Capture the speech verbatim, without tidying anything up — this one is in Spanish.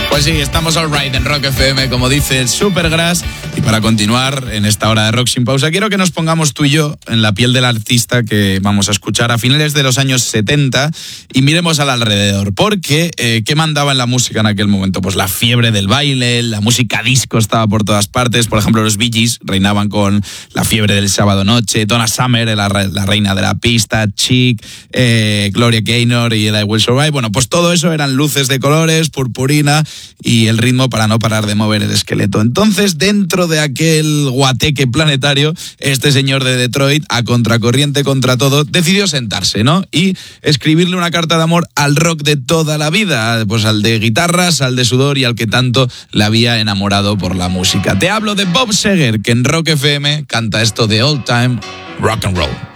Pues sí, estamos all right en Rock F M, como dice Supergrass. Y para continuar en esta hora de Rock sin pausa, quiero que nos pongamos tú y yo en la piel del artista que vamos a escuchar a finales de los años setenta y miremos al alrededor. Porque, eh, ¿qué mandaba en la música en aquel momento? Pues la fiebre del baile, la música disco estaba por todas partes. Por ejemplo, los Bee Gees reinaban con la fiebre del sábado noche. Donna Summer, la, la reina de la pista. Chic, eh, Gloria Gaynor y I Will Survive. Bueno, pues todo eso eran luces de colores, purpurina y el ritmo para no parar de mover el esqueleto. Entonces, dentro de aquel guateque planetario, este señor de Detroit, a contracorriente contra todo, decidió sentarse, ¿no? Y escribirle una carta de amor al rock de toda la vida, pues al de guitarras, al de sudor y al que tanto le había enamorado por la música. Te hablo de Bob Seger, que en Rock F M canta esto de Old Time Rock and Roll.